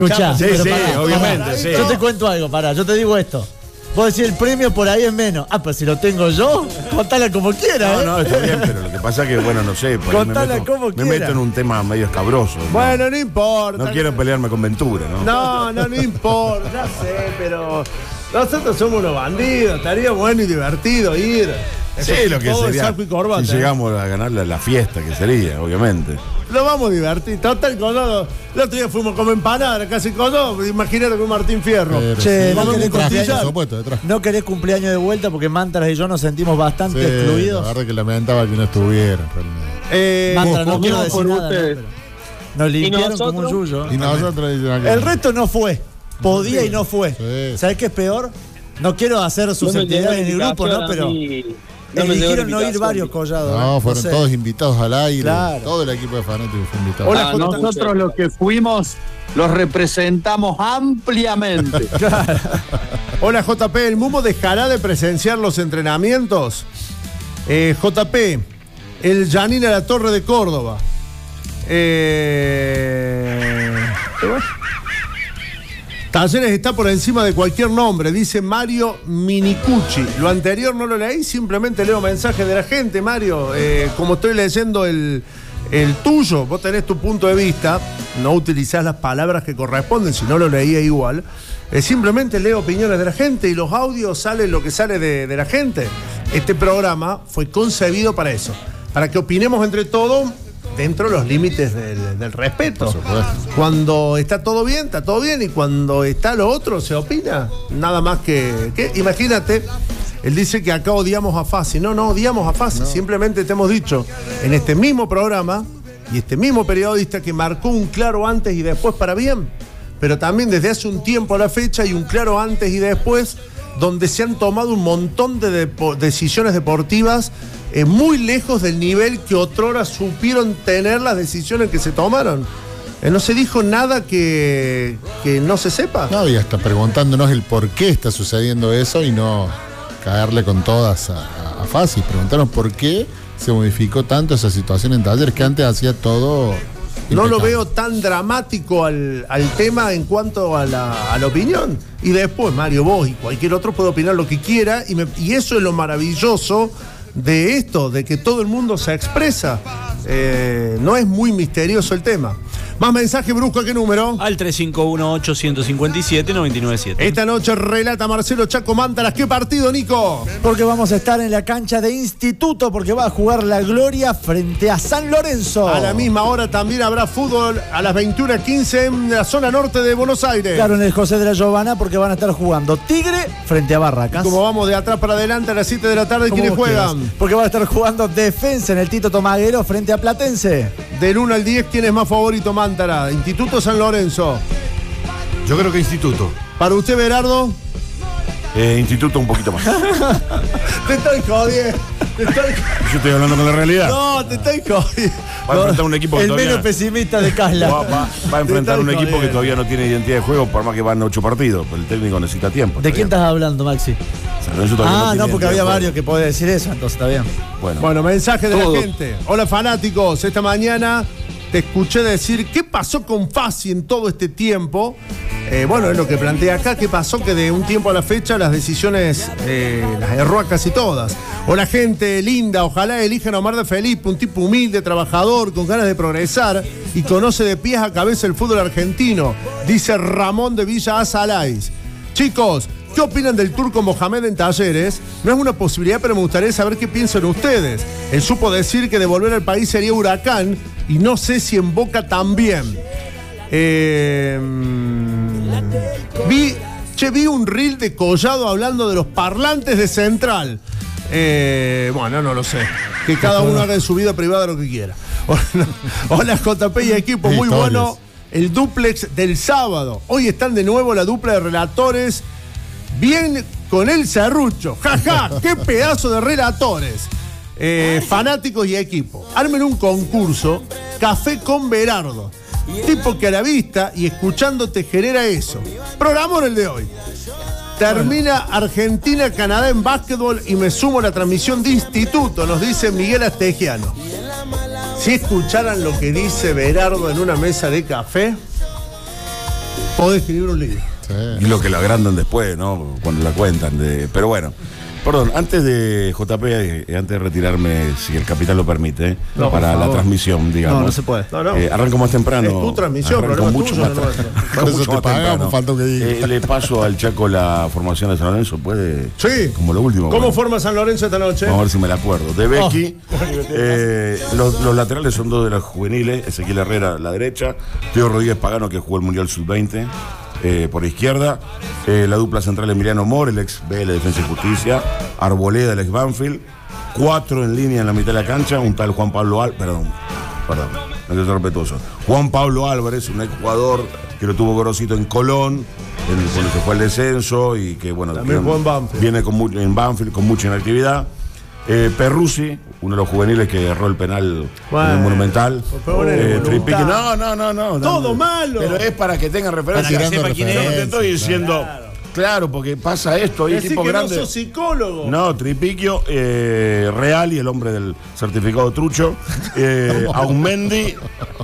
Escuchá, Sí, pero sí, pará, obviamente, pará. sí. Yo te cuento algo, pará, yo te digo esto. Vos decís el premio por ahí es menos. Ah, pero si lo tengo yo, contala como quiera, No, no, está bien, pero lo que pasa es que, bueno, no sé, por ahí Contala como me quiera. meto en un tema medio escabroso. ¿no? Bueno, no importa. No quiero pelearme con Ventura, ¿no? No importa, ya sé, pero nosotros somos unos bandidos, estaría bueno y divertido ir. Sí, lo que Todo de sería. saco y corbata, Si llegamos a ganar la fiesta, que sería, obviamente. Lo vamos a divertir. Total, el otro día fuimos a comer empanada, casi con imagínate con Martín Fierro. Che, Vamos no a querés, costillar. cumpleaños, no querés cumpleaños de vuelta porque Mantras y yo nos sentimos bastante excluidos. La verdad que lamentaba que no estuviera. Mantras, no quiero decir por nada, ustedes. ¿no? Pero nos limpiaron como un nosotros? yuyo. Y nosotros El resto no fue. Podía y no fue. Sí. ¿Sabés qué es peor? No quiero hacer susceptibilidad en el grupo, ¿no? Pero eligieron no ir varios Collados. No, fueron sé. todos invitados al aire. Claro. Todo el equipo de fanáticos fue invitado. Hola, Nosotros los que fuimos los representamos ampliamente. Hola JP, ¿el Mumo dejará de presenciar los entrenamientos? JP, el Janine a la Torre de Córdoba. Talleres está por encima de cualquier nombre, dice Mario Minicucci. Lo anterior no lo leí, simplemente leo mensajes de la gente, Mario. Como estoy leyendo el tuyo, vos tenés tu punto de vista, no utilizás las palabras que corresponden, si no lo leía igual. Simplemente leo opiniones de la gente y los audios salen lo que sale de la gente. Este programa fue concebido para eso, para que opinemos entre todos dentro de los límites del respeto. Por supuesto. Cuando está todo bien, y cuando está lo otro, se opina. Nada más que imagínate, él dice que acá odiamos a Fassi. No odiamos a Fassi. Simplemente te hemos dicho en este mismo programa y este mismo periodista que marcó un claro antes y después para bien. Pero también desde hace un tiempo a la fecha hay un claro antes y después donde se han tomado un montón de decisiones deportivas muy lejos del nivel que otrora supieron tener las decisiones que se tomaron. No se dijo nada que no se sepa. No, y hasta preguntándonos el por qué está sucediendo eso y no caerle con todas a Fassi. Preguntarnos por qué se modificó tanto esa situación en Talleres, que antes hacía todo. No lo impecable. veo tan dramático al tema en cuanto a la opinión. Y después, Mario, vos y cualquier otro puede opinar lo que quiera. Y eso es lo maravilloso de esto, de que todo el mundo se expresa. No es muy misterioso el tema. Más mensaje, Brusco, ¿a qué número? Al 351-857-997. Esta noche relata Marcelo Chaco Mántaras. ¿Qué partido, Nico? Porque vamos a estar en la cancha de Instituto, porque va a jugar la Gloria frente a San Lorenzo. A la misma hora también habrá fútbol a las 21:15 en la zona norte de Buenos Aires. Claro, en el José de la Giovana, porque van a estar jugando Tigre frente a Barracas. Como vamos de atrás para adelante a las 7 de la tarde, Como ¿quiénes vos juegan? quieras. Porque van a estar jugando Defensa en el Tito Tomaguero frente a Platense. Del 1 al 10, ¿quién es más favorito, Mántara? Instituto o San Lorenzo. Yo creo que Instituto. Para usted, Berardo. Instituto un poquito más. Te estoy jodiendo. Yo estoy hablando con la realidad. No, te estoy jodiendo. Va a enfrentar un equipo que El todavía menos pesimista de Casla. va a enfrentar un equipo que todavía no tiene identidad de juego, por más que van 8 partidos. Pero el técnico necesita tiempo. ¿De quién estás hablando, Maxi? San Lorenzo todavía Ah, tiene no, porque identidad había de varios juego. que podés decir eso, entonces está bien. Bueno, mensaje de Todo. la gente. Hola, fanáticos. Esta mañana te escuché decir qué pasó con Fassi en todo este tiempo. Bueno, es lo que plantea acá. ¿Qué pasó? Que de un tiempo a la fecha las decisiones las erró a casi todas. Hola, gente linda. Ojalá elijan a Omar de Felipe, un tipo humilde, trabajador, con ganas de progresar y conoce de pies a cabeza el fútbol argentino, dice Ramón de Villa Azalais. Chicos, ¿qué opinan del turco Mohamed en Talleres? No es una posibilidad, pero me gustaría saber qué piensan ustedes. Él supo decir que devolver al país sería Huracán y no sé si en Boca también. Vi un reel de Collado hablando de los parlantes de Central. Bueno, no lo sé. Que cada uno haga en su vida privada lo que quiera. Hola, JP y equipo, muy Historias. bueno el dúplex del sábado. Hoy están de nuevo la dupla de relatores. Bien con el serrucho. Jaja, qué pedazo de relatores. Fanáticos y equipo. Armen un concurso, Café con Berardo. Tipo que a la vista y escuchando te genera eso. Programón el de hoy. Termina Argentina-Canadá en básquetbol y me sumo a la transmisión de Instituto, nos dice Miguel Astegiano. Si escucharan lo que dice Berardo en una mesa de café, Podés escribir un libro. Y lo que lo agrandan después, ¿no? Cuando la cuentan. Pero bueno. Perdón, antes de JP, antes de retirarme, si el capitán lo permite, No, para por la favor. transmisión, digamos. No se puede. No. Arranco más temprano. Es tu transmisión, Arranco problema mucho tuyo, más no nuestro. Por eso mucho te más pagamos, temprano. falta que diga. Le paso al Chaco la formación de San Lorenzo, ¿puede? Sí. Como lo último. ¿Cómo bueno. forma San Lorenzo esta noche? Vamos a ver si me la acuerdo. De Becky, los laterales son dos de los juveniles, Ezequiel Herrera a la derecha, Teo Rodríguez Pagano, que jugó el Mundial Sub-20 por izquierda, la dupla central Emiliano Mor, el ex BL Defensa y Justicia, Arboleda, el ex Banfield, 4 en línea en la mitad de la cancha, un tal Juan Pablo Álvarez, perdón, no quiero ser respetuoso, Juan Pablo Álvarez, un ex jugador que lo tuvo Gorosito en Colón, cuando se fue al descenso y que bueno, También jugó en Banfield. viene en Banfield con mucha inactividad. Perruzzi, uno de los juveniles que erró el penal Bueno, en el Monumental. por favor, en el Tripique, Monumental. no. Todo malo. Pero es para que tengan referencia. Para que sepa Yo quién no te es, estoy diciendo. Claro, porque pasa esto, hay Decí equipos que grandes. no sos psicólogo. No, Tripiquio, Real y el hombre del certificado trucho, Aumendi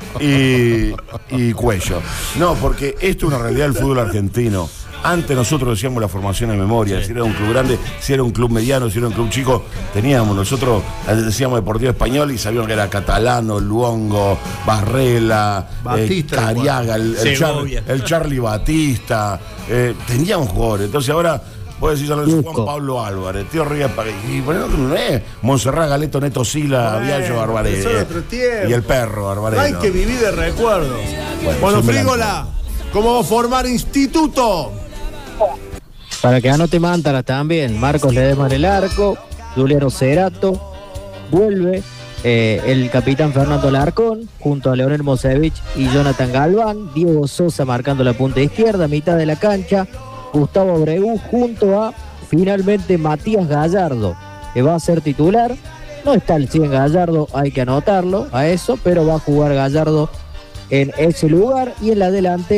y Cuello. No, porque esto es una realidad del fútbol argentino. Antes nosotros decíamos la formación de memoria, si era un club grande, si era un club mediano, si era un club chico, nosotros decíamos Deportivo Español y sabíamos que era Catalano, Luongo, Barrela, Batista, Cariaga, el Charlie Batista, teníamos jugadores. Entonces ahora vos decís a Juan Pablo Álvarez, Tío Ríos, y bueno, no es Montserrat, Galeto, Neto Sila, Bueno, Viallo, Barbaré, eso era otro tiempo. y el perro, Barbaré. Hay que vivir de recuerdos. Bueno, soy Frígola, ¿cómo formar instituto? Para que anote Mántara también, Marcos Ledesma en el arco, Juliano Cerato, vuelve el capitán Fernando Larcón, junto a Leonel Mosevich y Jonathan Galván, Diego Sosa marcando la punta izquierda, mitad de la cancha, Gustavo Abreu junto a, finalmente, Matías Gallardo, que va a ser titular. No está el 100 Gallardo, hay que anotarlo a eso, pero va a jugar Gallardo en ese lugar y en la delantera.